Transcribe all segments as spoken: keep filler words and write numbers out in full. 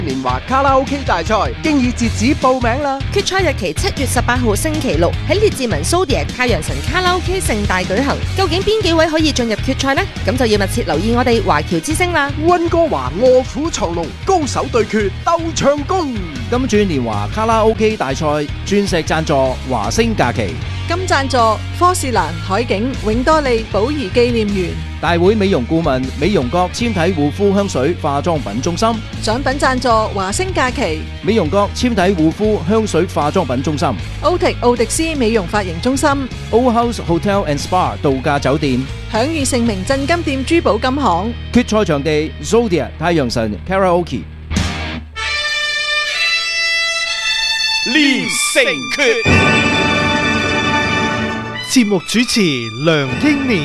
年華卡拉 OK 大賽經已截止報名啦！ 決賽日期七月十八號星期六喺列治文 Zodiac 太陽神卡拉 OK 盛大舉行。究竟邊幾位可以進入決賽呢？咁就要密切留意我哋華僑之聲啦！ 溫哥華臥虎藏龍，高手對決鬥唱功。 金鑽年華卡拉 OK 大賽鑽石贊助華星假期， 金贊助科士蘭海景永多利寶儀紀念園。 大會美容顧問美容閣纖體護膚香水化妝品中心。 獎品贊助華星假期美容閣纖體護膚香水化妝品中心。 歐迪奧迪斯美容髮型中心。 Old House Hotel and Spa 度假酒店。 享譽盛名鎮金店珠寶金行。 決賽場地 Zodiac 太陽神 Karaoke。 練成決。 節目主持梁英年。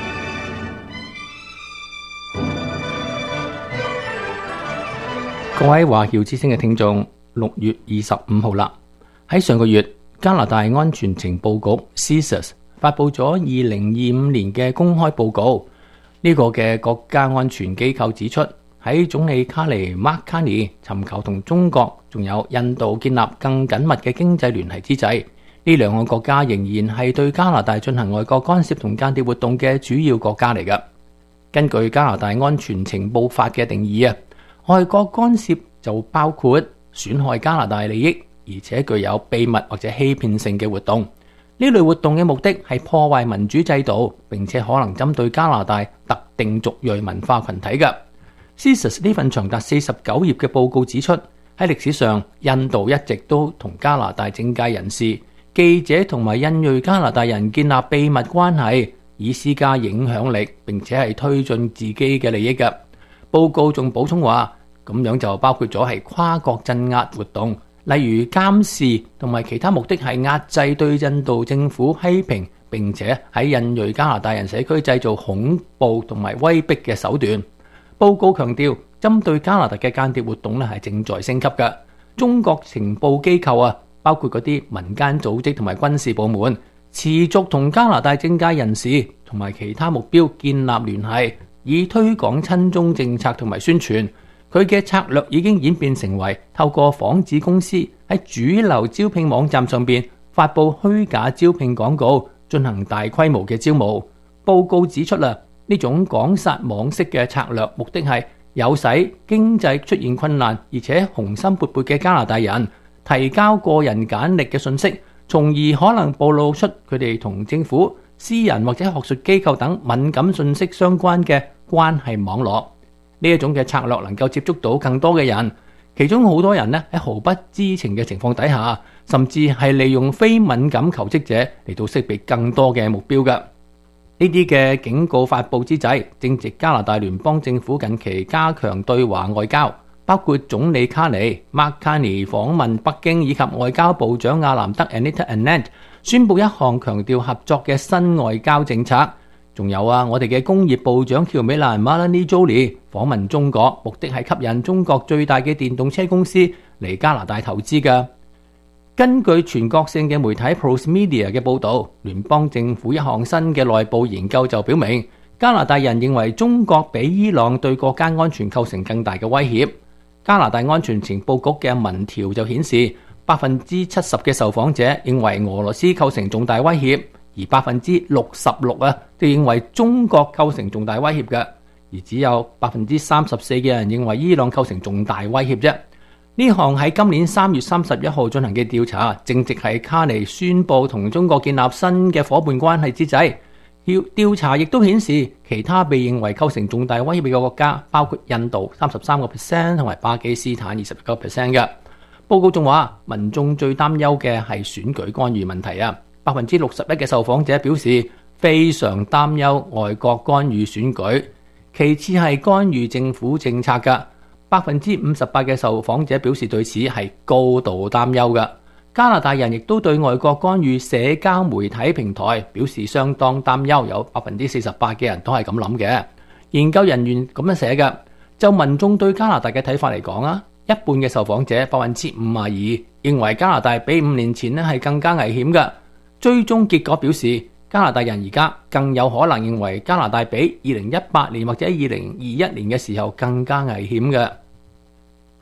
各位華僑之聲嘅聽眾，六月二十五號啦。喺上個月，加拿大安全情報局 C S I S 發佈咗二零二五年嘅公開報告。呢、這個嘅國家安全機構指出，喺總理卡尼 Mark Carney 尋求同中國仲有印度建立更緊密嘅經濟聯繫之際，呢兩個國家仍然係對加拿大進行外國干涉同間諜活動嘅主要國家嚟㗎。根據加拿大安全情報法嘅定義啊，外國干涉就包括損害加拿大利益，而且具有秘密或者欺騙性嘅活動。呢類活動嘅目的係破壞民主制度，並且可能針對加拿大特定族裔文化群體嘅。C S I S 呢份長達四十九頁嘅報告指出，喺歷史上，印度一直都同加拿大政界人士、記者同埋印裔加拿大人建立秘密關係，以施加影響力，並且係推進自己嘅利益嘅。報告仲補充話，咁樣就包括咗係跨國鎮壓活動，例如監視同埋其他目的係壓制對印度政府批評，並且喺印裔加拿大人社區製造恐怖同埋威逼嘅手段。報告強調，針對加拿大嘅間諜活動咧係正在升級嘅。中國情報機構啊，包括嗰啲民間組織同埋軍事部門，持續同加拿大政界人士同埋其他目標建立聯繫，以推廣親中政策同埋宣傳。佢嘅策略已經演變成為透過幌子公司喺主流招聘網站上邊發布虛假招聘廣告，進行大規模嘅招募。報告指出啦，呢種廣撒網式嘅策略目的係誘使經濟出現困難而且雄心勃勃嘅加拿大人提交個人簡歷嘅信息，從而可能暴露出佢哋同政府、私人或者學術機構等敏感信息相關嘅關係網絡。呢一種嘅策略能夠接觸到更多嘅人，其中好多人呢喺毫不知情嘅情況底下，甚至係利用非敏感求職者嚟到識別更多嘅目標嘅。呢啲嘅警告發佈之際，正值加拿大聯邦政府近期加強對華外交，包括總理卡尼 Mark Carney 訪問北京，以及外交部長阿南德 Anita Anand 宣布一項強調合作嘅新外交政策。仲有啊，我哋嘅工業部長喬美蘭 Melanie Joly 訪問中國，目的係吸引中國最大嘅電動車公司嚟加拿大投資嘅。根據全國性嘅媒體 Prosemedia 嘅報導，聯邦政府一項新嘅內部研究就表明，加拿大人認為中國比伊朗對國家安全構成更大嘅威脅。加拿大安全情報局嘅民調就顯示，百分之七十嘅受訪者認為俄羅斯構成重大威脅，而百分之六十六啊，就認為中國構成重大威脅嘅，而只有百分之三十四嘅人認為伊朗構成重大威脅啫。呢項喺今年三月三十一號進行嘅調查，正值係卡尼宣布同中國建立新嘅夥伴關係之際。調調查亦都顯示，其他被認為構成重大威脅嘅國家，包括印度三十三個 percent 同埋巴基斯坦二十一個 percent 嘅。報告仲話，民眾最擔憂嘅係選舉干預問題啊。百分之六十一嘅受訪者表示非常擔憂外國干預選舉，其次係干預政府政策嘅。百分之五十八嘅受訪者表示對此係高度擔憂嘅。加拿大人亦都對外國干預社交媒體平台表示相當擔憂，有百分之四十八嘅人都係咁諗嘅。研究人員咁樣寫嘅，就民眾對加拿大嘅睇法嚟講啊，一半嘅受訪者百分之五十二認為加拿大比五年前咧係更加危險嘅。追蹤結果表示，加拿大人而家更有可能認為加拿大比二零一八年或者二零二一年嘅時候更加危險嘅。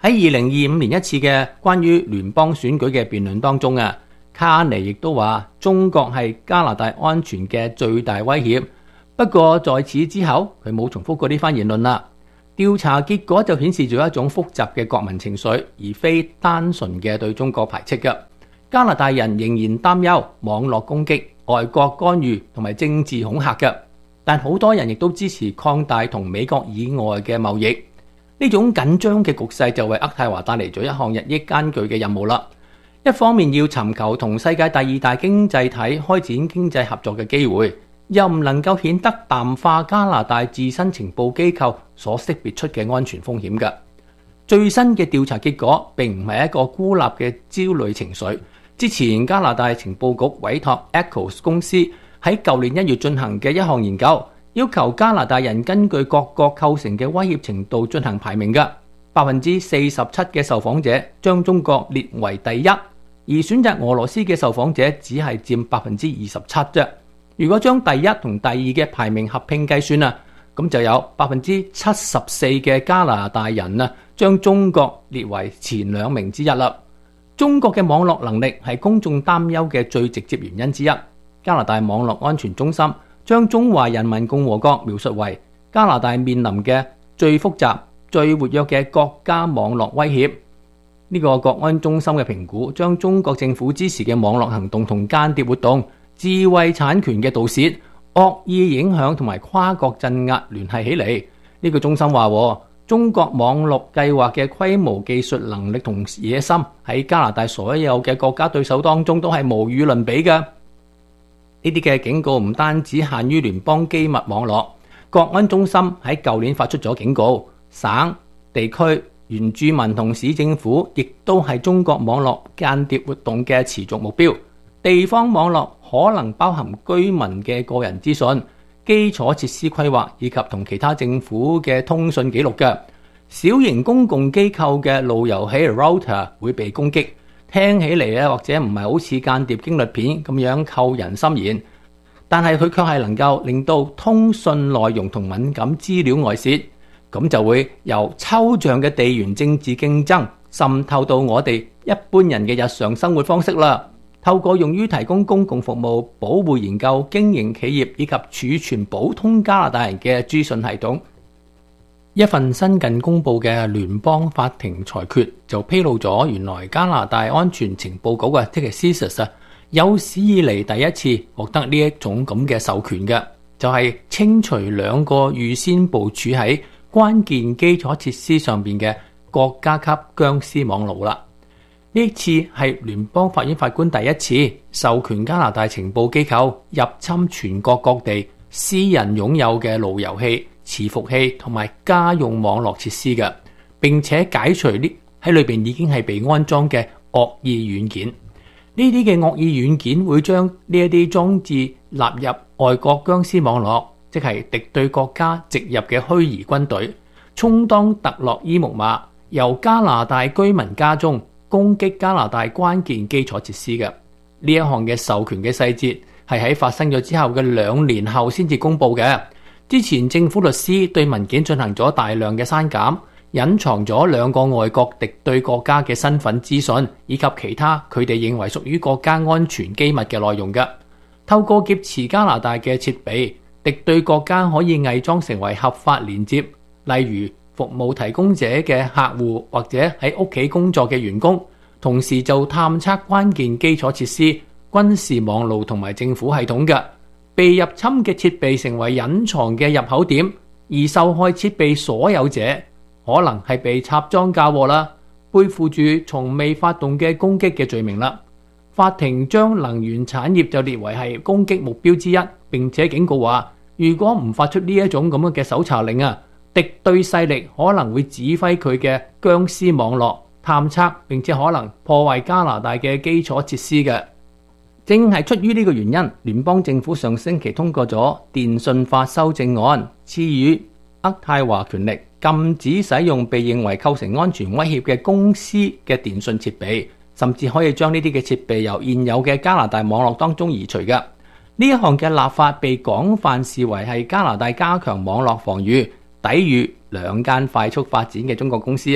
喺二零二五年一次嘅關於聯邦選舉嘅辯論當中啊，卡尼亦都話中國係加拿大安全嘅最大威脅。不過在此之後，佢冇重複過呢番言論啦。調查結果就顯示咗一種複雜嘅國民情緒，而非單純嘅對中國排斥嘅。加拿大人仍然擔憂網絡攻擊、外國干預同埋政治恐嚇嘅，但好多人亦都支持擴大同美國以外嘅貿易。呢種緊張嘅局勢就為渥太華帶嚟咗一項日益艱巨嘅任務啦。一方面要尋求同世界第二大經濟體開展經濟合作嘅機會，又唔能夠顯得淡化加拿大自身情報機構所識別出嘅安全風險嘅。最新嘅調查結果並唔係一個孤立嘅焦慮情緒。之前加拿大情報局委託 Echoes 公司喺舊年一月進行嘅一項研究，要求加拿大人根據各國構成嘅威脅程度進行排名嘅。百分之四十七嘅受訪者將中國列為第一，而選擇俄羅斯嘅受訪者只係佔百分之二十七啫。如果將第一同第二嘅排名合併計算啊，咁就有百分之七十四嘅加拿大人啊，將中國列為前兩名之一啦。中國嘅網絡能力係公眾擔憂嘅最直接原因之一。加拿大網絡安全中心將中華人民共和國描述為加拿大面臨嘅最複雜、最活躍嘅國家網絡威脅。呢個國安中心嘅評估將中國政府支持嘅網絡行動同間諜活動、智慧產權嘅盜竊、惡意影響同埋跨國鎮壓聯繫起嚟。呢個中心話，中國網絡計劃嘅規模、技術能力同野心喺加拿大所有嘅國家對手當中都係無與倫比嘅。呢啲嘅警告唔單止限於聯邦機密網絡，國安中心喺舊年發出咗警告，省、地區、原住民同市政府亦都係中國網絡間諜活動嘅持續目標。地方網絡可能包含居民嘅個人資訊、基礎設施規劃以及同其他政府嘅通訊記錄嘅。小型公共機構嘅路由器 router 會被攻擊，聽起嚟咧或者唔係好似間諜驚慄片咁樣扣人心弦，但係佢卻係能夠令到通訊內容同敏感資料外泄，咁就會由抽象嘅地緣政治競爭滲透到我哋一般人嘅日常生活方式啦。透過用於提供公共服務、保護研究、經營企業以及儲存普通加拿大人嘅資訊系統。一份新近公佈嘅聯邦法庭裁決就披露咗，原來加拿大安全情報局啊，即係 C I S A S 啊，有史以嚟第一次獲得呢一種咁嘅授權嘅，就係、是、清除兩個預先部署喺關鍵基礎設施上邊嘅國家級僵屍網絡啦。呢次係聯邦法院法官第一次授權加拿大情報機構入侵全國各地私人擁有嘅路由器、伺服器同埋家用網絡設施嘅，並且解除呢喺裏邊已經係被安裝嘅惡意軟件。呢啲嘅惡意軟件會將呢一啲裝置納入外國僵屍網絡，即係敵對國家植入嘅虛擬軍隊，充當特洛伊木馬，由加拿大居民家中攻擊加拿大關鍵基礎設施嘅。呢一項嘅授權嘅細節係喺發生咗之後嘅兩年後先至公佈嘅。之前政府律師對文件進行咗大量嘅刪減，隱藏咗兩個外國敵對國家嘅身份資訊以及其他佢哋認為屬於國家安全機密嘅內容嘅。透過劫持加拿大嘅設備，敵對國家可以偽裝成為合法連接，例如服務提供者嘅客戶或者喺屋企工作嘅員工，同時就探測關鍵基礎設施、軍事網路同埋政府系統嘅。被入侵嘅設備成為隱藏嘅入口點，而受害設備所有者可能係被插贓嫁禍啦，背負住從未發動嘅攻擊嘅罪名啦。法庭將能源產業就列為係攻擊目標之一，並且警告話，如果唔發出呢一種咁樣嘅搜查令啊，敵對勢力可能會指揮佢嘅僵屍網絡探測，並且可能破壞加拿大嘅基礎設施嘅。正係出於呢個原因，聯邦政府上星期通過咗電訊法修正案，賜予渥太華權力禁止使用被認為構成安全威脅嘅公司嘅電訊設備，甚至可以將呢啲嘅設備由現有嘅加拿大網絡當中移除嘅。呢一項嘅立法被廣泛視為係加拿大加強網絡防禦，抵禦兩間快速發展嘅中國公司啊，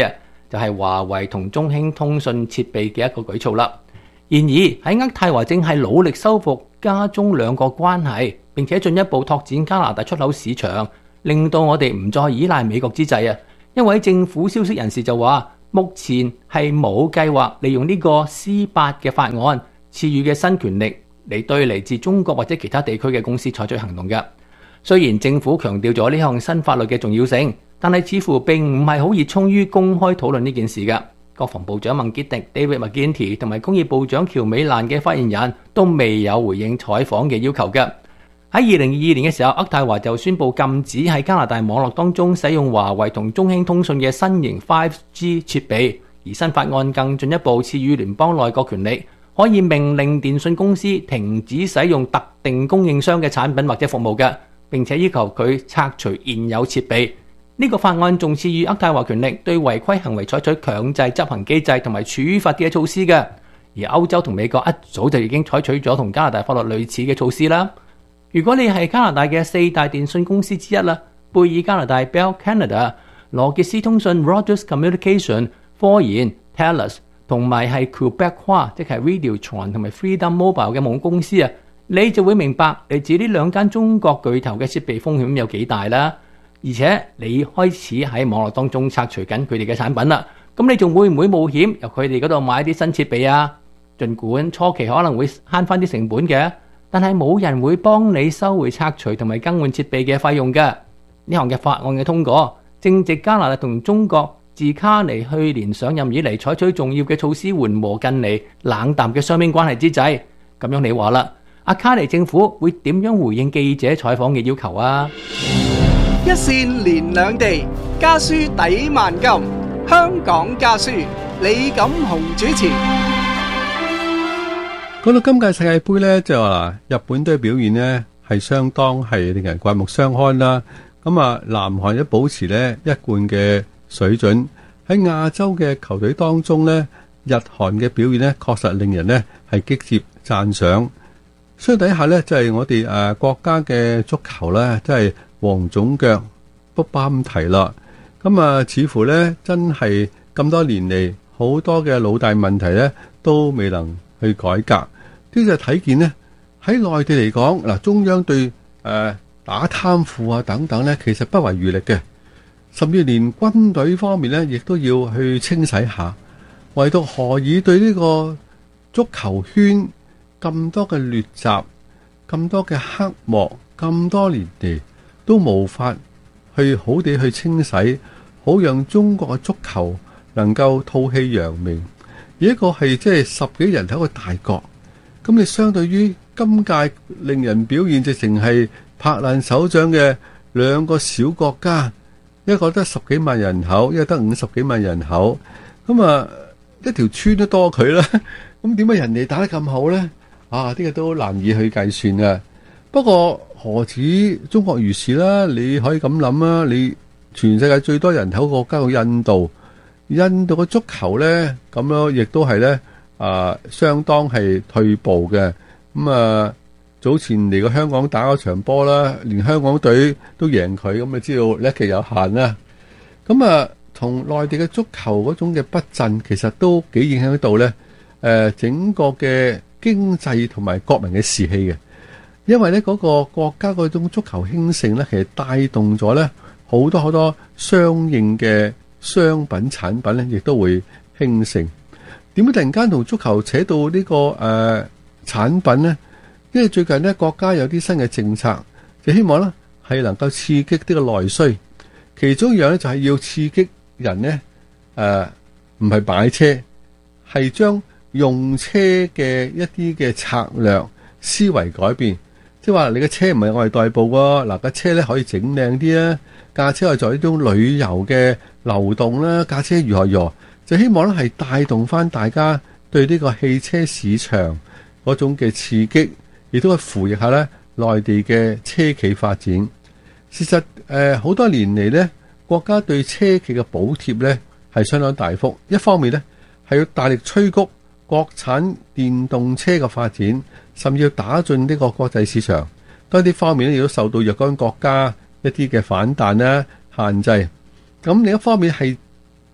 就係華為同中興通訊設備嘅一個舉措啦。然而喺渥太華正係努力修復加中兩國關係，並且進一步拓展加拿大出口市場，令到我哋唔再依賴美國之際啊，一位政府消息人士就話，目前係冇計劃利用呢個 C 八 嘅法案賜予嘅新權力嚟對嚟自中國或者其他地區嘅公司採取行動嘅。雖然政府強調咗呢項新法律嘅重要性，但係似乎並唔係好熱衷於公開討論呢件事嘅。國防部長孟傑迪 David McGuinty 同埋工業部長喬美蘭嘅發言人都未有回應採訪嘅要求嘅。喺二零二二年嘅時候，渥太華就宣布禁止喺加拿大網絡當中使用華為同中興通訊嘅新型 五 G 設備，而新法案更進一步賜予聯邦內閣權力，可以命令電信公司停止使用特定供應商嘅產品或者服務嘅，並且要求佢拆除現有設備。呢個法案仲賜予渥太華權力對違規行為採取強制執行機制同埋處罰嘅措施嘅，而歐洲同美國一早就已經採取咗同加拿大法律類似嘅措施啦。如果你係加拿大嘅四大電信公司之一啦，貝爾加拿大 Bell Canada、羅傑斯通訊 Rogers Communication、科研 Telus 同埋係 Quebecois 即係 Videotron 同埋 Freedom Mobile 嘅母公司啊，你就會明白嚟自呢兩間中國巨頭嘅設備風險有幾大啦。而且你開始喺網絡當中拆除緊佢哋嘅產品啦，咁你仲會唔會冒險由佢哋嗰度買啲新設備啊？儘管初期可能會慳翻啲成本嘅，但係冇人會幫你收回拆除同埋更換設備嘅費用嘅。呢項嘅法案嘅通過，正值加拿大同中國自卡尼去年上任以嚟採取重要嘅措施緩和近嚟冷淡嘅雙邊關係之際。咁樣你話啦，阿卡尼政府會點樣回應記者採訪嘅要求啊？ 一線連兩地，家書抵萬金。香港家書，李錦雄主持。 講到今屆世界盃呢，就話日本隊表現呢係相當係令人刮目相看啦。咁啊，南韓一保持呢一貫嘅水準，喺亞洲嘅球隊當中呢，日韓嘅表現呢確實令人呢係擊節讚賞。相底下呢，就係、是、我哋誒、呃、國家嘅足球呢，即係黃種腳不啱提啦。咁啊，似乎呢真係咁多年嚟，好多嘅老大問題呢都未能去改革。呢就睇見呢喺內地嚟講，嗱，中央對誒、呃、打貪腐啊等等呢，其實不遺餘力嘅，甚至連軍隊方面呢，亦都要去清洗下。唯獨何以對呢個足球圈咁多嘅劣習、咁多嘅黑幕、咁多年嚟都無法去好地去清洗，好讓中國嘅足球能夠吐氣揚名。而一個係即係十幾人口嘅大國，咁你相對於今屆令人表現直情係拍爛手掌嘅兩個小國家，一個得十幾萬人口，一個得五十幾萬人口，咁啊一條村都多佢啦。咁點解人哋打得咁好呢？啊，呢個都難以去計算啊。不過何止中國如是啦？你可以咁諗啊，你全世界最多人口國家嘅印度。印度嘅足球呢，咁樣亦都係呢，啊，相當係退步嘅。咁啊，早前嚟過香港打嗰場波啦，連香港隊都贏佢，咁你知道叻極有限啦。咁啊，同內地嘅足球嗰種嘅不振，其實都幾影響到呢誒，整個嘅經濟同埋國民嘅士氣嘅。因為呢嗰個國家嗰種足球興盛呢，其實帶動咗呢好多好多相應嘅商品產品咧，亦都會興盛。點解突然間同足球扯到呢、這個誒、呃、產品呢？因為最近呢，國家有啲新嘅政策，就希望呢係能夠刺激呢個內需。其中一樣咧就係、是、要刺激人呢，誒唔係買車，係將用車嘅一啲嘅策略思維改變。即係話你嘅車唔係我哋代步喎，嗱架車咧可以整靚啲啊，架車係做呢種旅遊嘅流動啦，架車如何如何，就希望咧係帶動翻大家對呢個汽車市場嗰種嘅刺激，亦都係扶持下咧內地嘅車企發展。事實誒好多年嚟呢，國家對車企嘅補貼呢係相當大幅，一方面呢係要大力催谷國產電動車嘅發展，甚至要打進呢個國際市場。多啲方面咧，亦都受到若干國家一啲嘅反彈啦、限制。咁另一方面係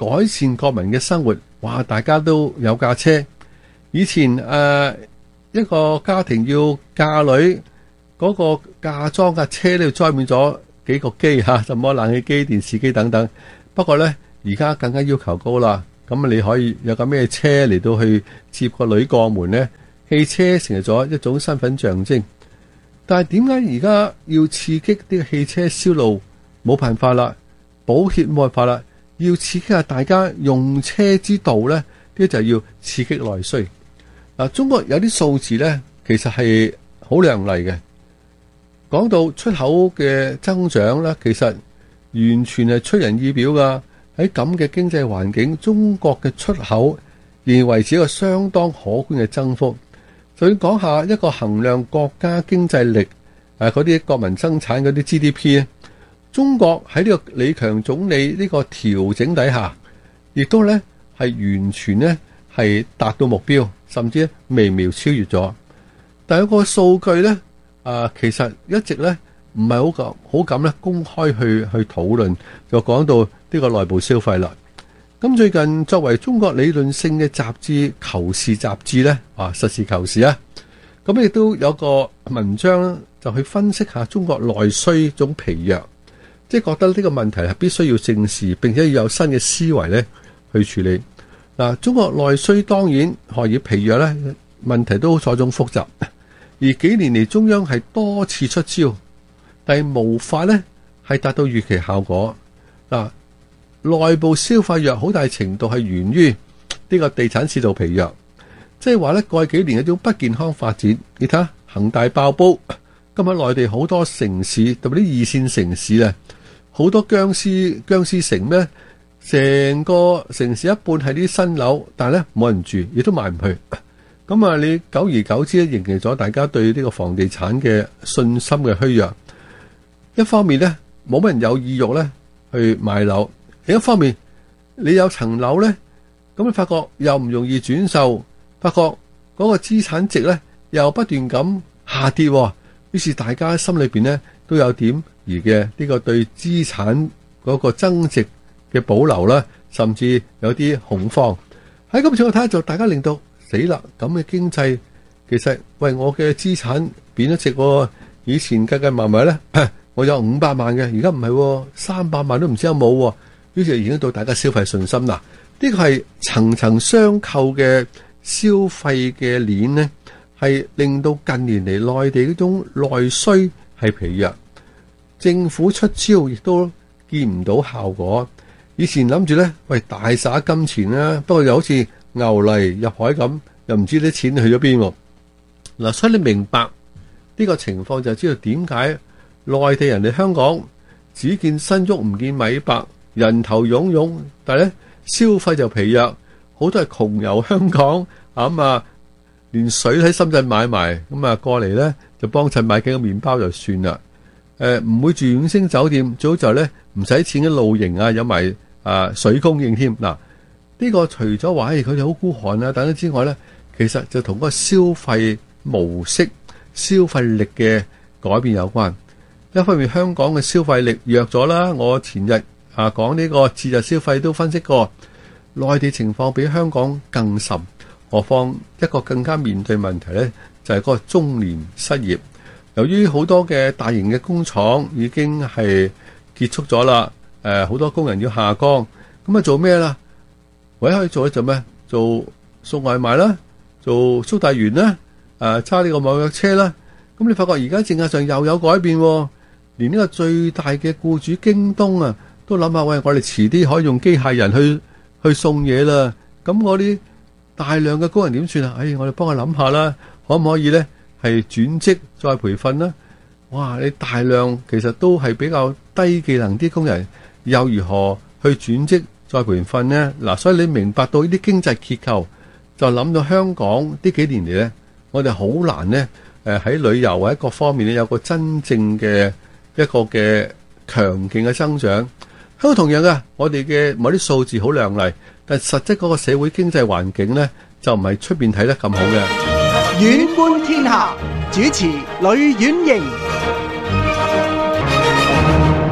改善國民嘅生活。哇！大家都有架車。以前誒、呃、一個家庭要嫁女，嗰、那個嫁妝架車咧，裝滿咗幾個機嚇，什麼冷氣機、電視機等等。不過咧，而家更加要求高啦。咁你可以有架咩車嚟到去接個女過門呢？汽車成為咗一種身份象徵。但係點解而家要刺激呢個汽車銷路？冇辦法啦，補貼冇辦法啦，要刺激下大家用車之道呢，呢就係要刺激內需。嗱，中國有啲數字呢，其實係好亮麗嘅。講到出口嘅增長呢，其實完全係出人意表噶。喺咁嘅經濟環境，中國嘅出口仍然維持一個相當可觀嘅增幅。就要講下一個衡量國家經濟力誒嗰啲國民生產嗰啲 G D P 咧，中國喺呢個李強總理呢個調整底下，亦都咧係完全咧係達到目標，甚至微微超越咗。但係有個數據咧，啊其實一直咧唔係好敢好敢咧公開去去討論，就講到呢個內部消費啦。咁最近作為中國理論性嘅雜誌《求是》雜誌咧，啊實事求是啊，咁亦都有個文章就去分析下中國內需種疲弱，即係覺得呢個問題係必須要正視，並且要有新嘅思維咧去處理。嗱，中國內需當然何以疲弱咧？問題都錯綜複雜，而幾年嚟中央係多次出招，但係無法咧係達到預期效果。嗱，內部消費弱好大程度係源於呢個地產市道疲弱，即係話咧過去幾年一種不健康發展。你睇下恒大爆煲，今日內地好多城市，特別啲二線城市咧，好多僵屍僵屍城咩？成個城市一半係啲新樓，但係咧冇人住，亦都賣唔去。咁啊，你久而久之咧，形成咗大家對呢個房地產嘅信心嘅虛弱。一方面咧，冇乜人有意欲咧去買樓。另一方面，你有層樓咧，咁你發覺又唔容易轉售，發覺嗰個資產值咧又不斷咁下跌，於是大家心裏邊咧都有點而嘅呢個對資產嗰個增值嘅保留啦，甚至有啲恐慌。喺咁情況睇下，就大家令到死啦！咁嘅經濟其實喂，我嘅資產貶咗值喎，以前計計埋埋咧，我有五百萬嘅，而家唔係三百萬都唔知有冇喎。於是影響到大家消費信心啦。呢個係層層相扣嘅消費嘅鏈呢，係令到近年嚟內地嗰種內需係疲弱，政府出招亦都見唔到效果。以前諗住咧，喂大灑金錢啦，不過又好似牛嚟入海咁，又唔知啲錢去咗邊。嗱，所以你明白呢個情況，就知道點解內地人嚟香港只見身喐唔見米白。人頭湧湧，但係咧消費就疲弱，好多係窮遊香港咁啊，連水喺深圳買埋，咁啊過嚟咧就幫襯買幾個麵包就算啦。誒、呃、唔會住五星酒店，最好就咧唔使錢嘅露營啊，有埋啊水供應添。嗱，呢、這個除咗話誒佢哋好孤寒啊等等之外咧，其實就同嗰個消費模式、消費力嘅改變有關。一方面香港嘅消費力弱咗啦，我前日啊，講呢個節日消費都分析過，內地情況比香港更甚。何況一個更加面對問題呢，就係、是、嗰個中年失業。由於好多嘅大型嘅工廠已經係結束咗啦，誒、呃、好多工人要下崗，咁啊做咩啦？唯一可以做咧做咩？做送外賣啦，做速遞員啦，誒揸呢個網約車啦。咁你發覺而家政策上又有改變，連呢個最大嘅僱主京東啊，都諗下，喂，我哋遲啲可以用機械人去去送嘢啦。咁我啲大量嘅工人點算啊？哎，我哋幫佢諗下啦，可唔可以呢？係轉職再培訓啦？哇！你大量其實都係比較低技能啲工人，又如何去轉職再培訓呢？嗱，所以你明白到呢啲經濟結構，就諗到香港呢幾年嚟呢，我哋好難呢誒喺旅遊或者各方面呢有個真正嘅一個嘅強勁嘅增長。香港同樣嘅，我哋嘅某啲數字好亮麗，但係實質嗰個社會經濟環境呢，就唔係出邊睇得咁好嘅。 遠觀天下，主持呂婉瑩。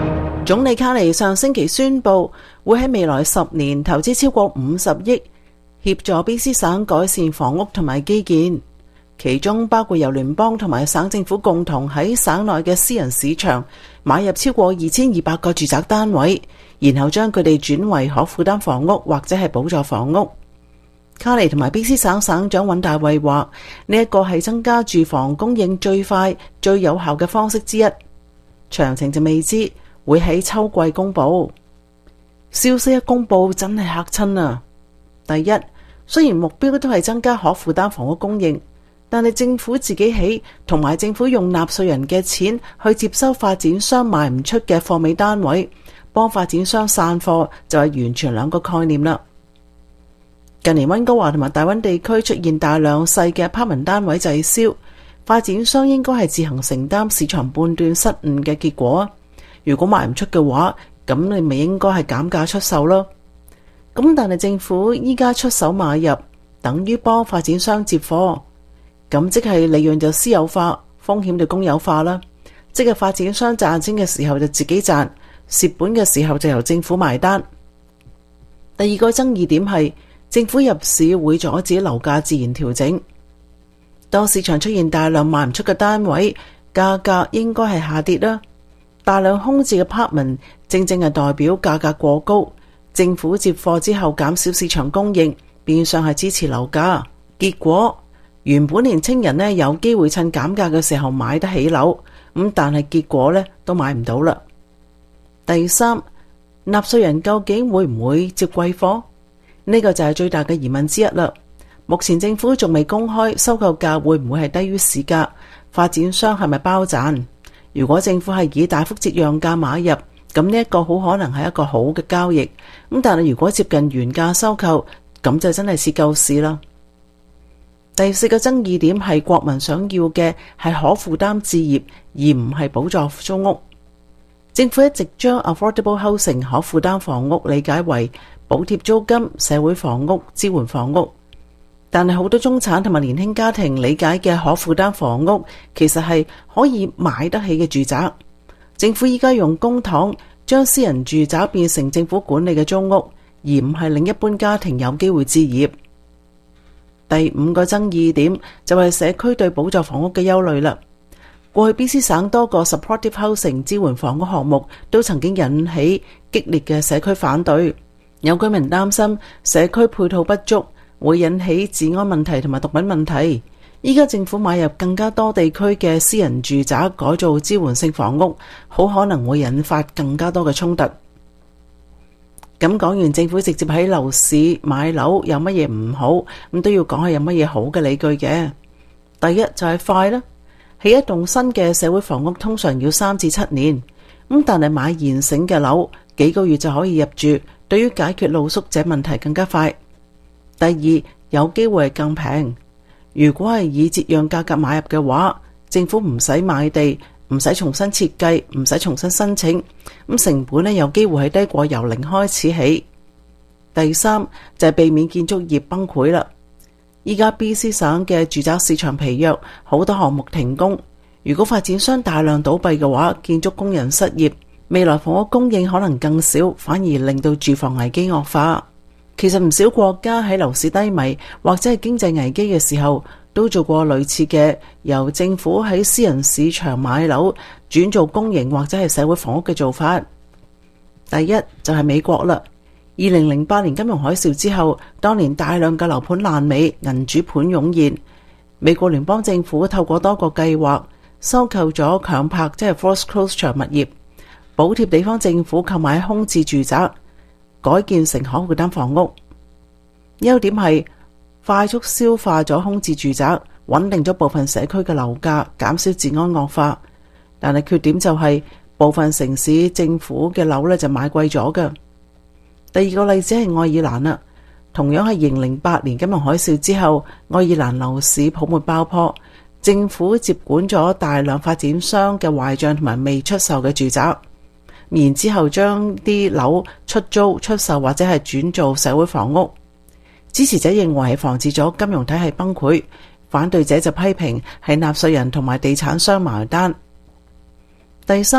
總理卡尼上星期宣布，會喺未來十年投資超過五十億，協助 B C 省改善房屋同埋基建，其中包括由聯邦同埋省政府共同喺省內嘅私人市場買入超過二千二百個住宅單位，然後將佢哋轉為可負擔房屋或者係補助房屋。卡尼同埋 B C 省省長尹大衛話，呢一個係增加住房供應最快、最有效嘅方式之一，詳情就未知，會喺秋季公佈。消息一公佈真係嚇親啊！第一，雖然目標都係增加可負擔房屋供應，但係政府自己起同埋政府用納稅人嘅錢去接收發展商賣唔出嘅貨尾單位，幫發展商散貨，就係完全兩個概念啦。近年溫哥華同埋大溫地區出現大量細嘅apartment單位滯銷，發展商應該係自行承擔市場判斷失誤嘅結果。如果賣唔出嘅話，咁你咪應該係減價出售咯。咁但係政府依家出手買入，等於幫發展商接貨，咁即係利潤就私有化，風險就公有化啦。即係發展商賺錢嘅時候就自己賺，蝕本嘅時候就由政府埋單。第二個爭議點係，政府入市會阻止樓價自然調整。當市場出現大量賣唔出嘅單位，價格應該係下跌啦。大量空置嘅 apartment 正正係代表價格過高，政府接貨之後減少市場供應，變相係支持樓價。結果原本年青人呢有機會趁減價嘅時候買得起樓，咁但係結果呢都買唔到啦。第三，納稅人究竟會唔會接貴貨？呢個就係最大嘅疑問之一啦。目前政府仲未公開收購價會唔會係低於市價，發展商係咪包賺？如果政府係以大幅折讓價買入，咁呢一個好可能係一個好嘅交易。咁但係如果接近原價收購，咁就真係蝕夠市啦。第四個爭議點係國民想要嘅係可負擔置業，而唔係補助租屋。政府一直將 affordable housing 可負擔房屋理解為補貼租金、社會房屋、支援房屋，但係好多中產同埋年輕家庭理解嘅可負擔房屋，其實係可以買得起嘅住宅。政府依家用公帑將私人住宅變成政府管理嘅租屋，而唔係令一般家庭有機會置業。第五個爭議點就係社區對補助房屋嘅憂慮啦。過去 B C 省多個 supportive housing 支援房屋項目都曾經引起激烈嘅社區反對，有居民擔心社區配套不足會引起治安問題同埋毒品問題。依家政府買入更加多地區嘅私人住宅改造支援性房屋，好可能會引發更加多嘅衝突。咁講完政府直接喺樓市買樓有乜嘢唔好，咁都要講下有乜嘢好嘅理據嘅。第一就係快啦。起一棟新嘅社會房屋通常要三至七年，咁但係買現成嘅樓幾個月就可以入住，對於解決露宿者問題更加快。第二，有機會係更平。如果係以折讓價格買入嘅話，政府唔使買地，唔使重新設計，唔使重新申請，咁成本呢有機會係低過由零開始起。第三就係避免建築業崩潰啦。依家 B C 省嘅住宅市場疲弱，好多項目停工。如果發展商大量倒閉嘅話，建築工人失業，未來房屋供應可能更少，反而令到住房危機惡化。其實唔少國家喺樓市低迷或者係經濟危機嘅時候，都做過類似嘅由政府喺私人市場買樓轉做公營或者係社會房屋嘅做法。第一就係美國啦。二零零八年金融海嘯之後，當年大量嘅樓盤爛尾，銀主盤湧現。美國聯邦政府透過多個計劃收購咗強拍，即係 foreclosure 物業，補貼地方政府購買空置住宅，改建成可負擔房屋。優點係快速消化咗空置住宅，穩定咗部分社區嘅樓價，減少治安惡化。但係缺點就係部分城市政府嘅樓咧就買貴咗嘅。第二個例子係愛爾蘭啦，同樣係二零零八年金融海嘯之後，愛爾蘭樓市泡沫爆破，政府接管咗大量發展商嘅壞賬同埋未出售嘅住宅，然之後將啲樓出租、出售或者係轉做社會房屋。支持者認為係防止咗金融體系崩潰，反對者就批評係納稅人同埋地產商埋單。第三，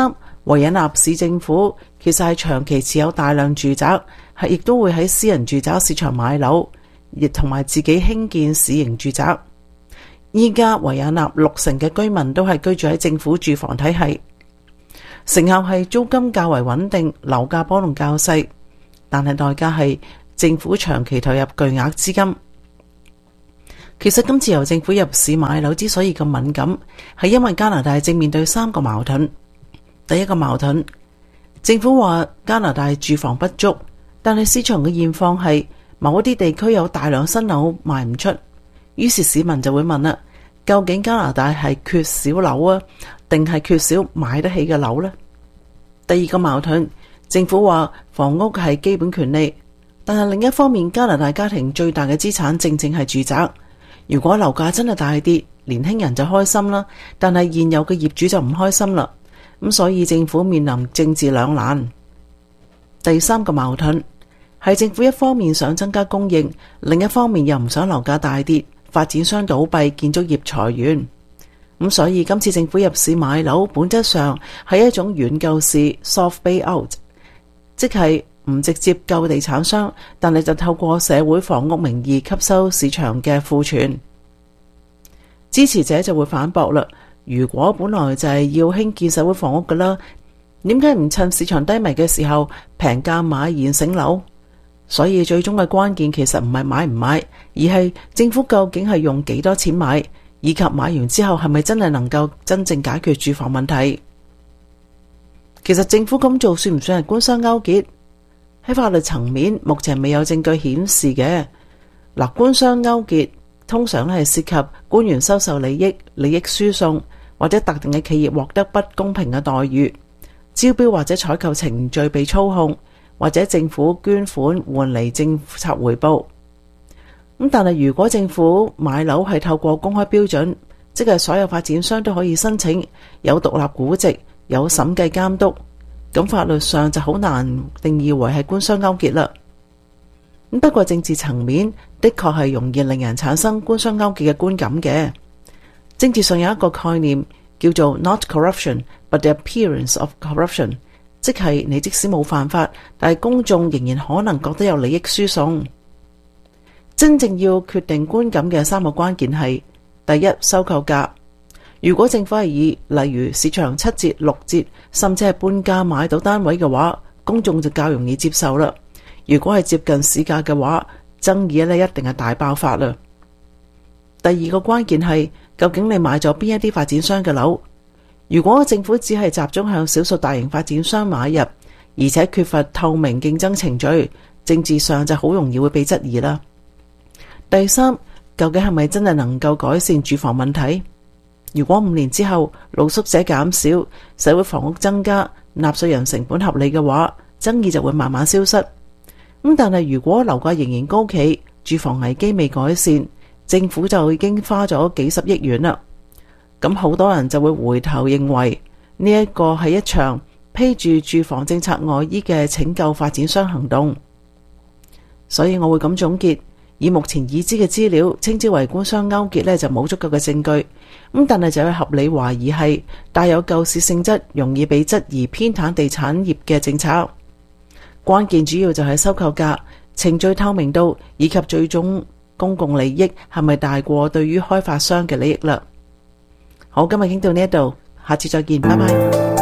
維也納市政府其實係長期持有大量住宅，係亦都會喺私人住宅市場買樓，亦同埋自己興建市營住宅。依家維也納六成嘅居民都係居住喺政府住房體系，成效係租金較為穩定，樓價波動較細，但係代價係政府長期投入巨額資金。其實今次由政府入市買樓之所以咁敏感，係因為加拿大正面對三個矛盾。第一個矛盾，政府話加拿大住房不足，但係市場嘅現況係某一啲地區有大量新樓賣唔出，於是市民就會問啦，究竟加拿大係缺少樓啊，定係缺少買得起嘅樓呢？第二個矛盾，政府話房屋係基本權利，但係另一方面，加拿大家庭最大嘅資產正正係住宅。如果樓價真係大跌，年輕人就開心啦，但係現有嘅業主就唔開心啦。咁所以政府面臨政治兩難。第三個矛盾係政府一方面想增加供應，另一方面又唔想樓價大跌，發展商倒閉，建築業裁員。咁所以今次政府入市買樓，本質上係一種軟救市 （soft bailout），即係唔直接救地產商，但係就透過社會房屋名義吸收市場嘅庫存。支持者就會反駁啦，如果本來就係要興建社會房屋㗎啦，點解唔趁市場低迷嘅時候平價買現成樓？所以最終嘅關鍵其實唔係買唔買，而係政府究竟係用幾多錢買，以及買完之後係咪真係能夠真正解決住房問題。其實政府咁做算唔算係官商勾結？喺法律層面，目前未有證據顯示嘅。嗱，官商勾結通常咧係涉及官員收受利益、利益輸送，或者特定嘅企業獲得不公平嘅待遇，招標或者採購程序被操控，或者政府捐款換嚟政策回報。咁但係如果政府買樓係透過公開標準，即係所有發展商都可以申請，有獨立估值，有審計監督，咁法律上就好難定義為係官商勾結啦。不過政治層面的確係容易令人產生官商勾結嘅觀感嘅。政治上有一個概念叫做 not corruption but the appearance of corruption， 即係你即使冇犯法，但係公眾仍然可能覺得有利益輸送。真正要決定觀感嘅三個關鍵係：第一，收購價。如果政府係以例如市場七折、六折，甚至係半價買到單位嘅話，公眾就較容易接受啦。如果係接近市價嘅話，爭議咧一定係大爆發啦。第二個關鍵係究竟你買咗邊一啲發展商嘅樓？如果政府只係集中向少數大型發展商買入，而且缺乏透明競爭程序，政治上就好容易會被質疑啦。第三，究竟係咪真係能夠改善住房問題？如果五年之後露宿者減少，社會房屋增加，納稅人成本合理嘅話，爭議就會慢慢消失。咁但係如果樓價仍然高企，住房危機未改善，政府就已經花咗幾十億元啦。咁好多人就會回頭認為呢一個係一場披住住房政策外衣嘅拯救發展商行動。所以我會咁總結，以目前已知嘅資料，稱之為官商勾結呢就冇足夠嘅證據。咁但係就有合理懷疑係帶有救市性質，容易被質疑偏袒地產業嘅政策。關鍵主要就係收購價、程序透明度以及最終公共利益係咪大過對於開發商嘅利益啦。好，今日傾到呢一度，下次再見，拜拜。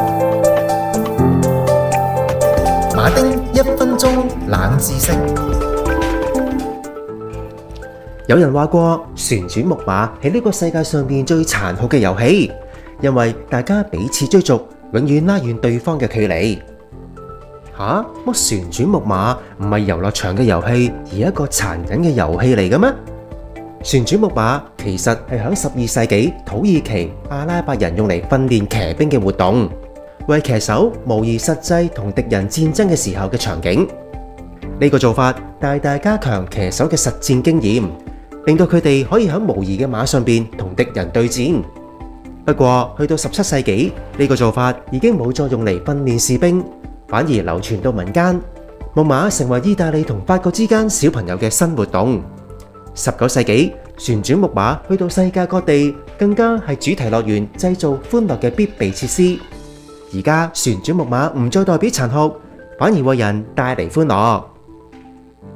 馬丁一分鐘冷知識。有人話過，旋轉木馬係呢個世界上面最殘酷嘅遊戲，因為大家彼此追逐，永遠拉遠對方嘅距離。吓，乜旋轉木馬唔係遊樂場嘅遊戲，而係一個殘忍嘅遊戲嚟嘅咩？旋轉木馬其實係響十二世紀土耳其阿拉伯人用嚟訓練騎兵嘅活動，為騎手模擬實際同敵人戰爭嘅時候嘅場景。呢個做法大大加強騎手嘅實戰經驗，令到佢哋可以喺模擬嘅馬上邊同敵人對戰。不過去到十七世紀，呢個做法已經冇再用嚟訓練士兵，反而流傳到民間。木馬成為意大利同法國之間小朋友嘅新活動。十九世紀，旋轉木馬去到世界各地，更加係主題樂園製造歡樂嘅必備設施。 而家旋轉木馬唔再代表殘酷，反而為人帶嚟歡樂。